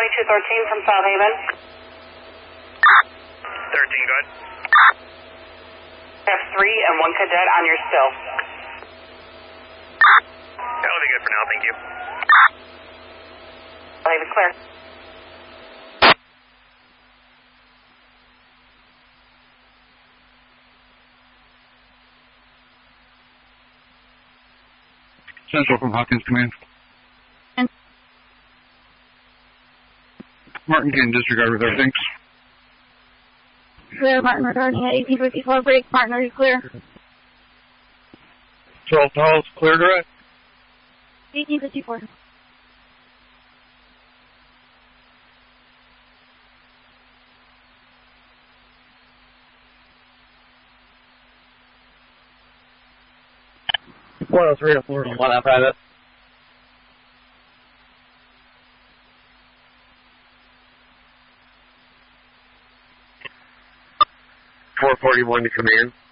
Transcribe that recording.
2213 from South Haven. 13, go ahead. Have 3 and 1 cadet on your still. That'll be good for now, thank you. South Haven clear. Central from Hawkins Command. Martin can disregard with everything. Clear, Martin regarding at 1854 break. Martin, are you clear? 12 Taos, clear direct. 1854. Well, 3 to 4. One out private. 441 to command.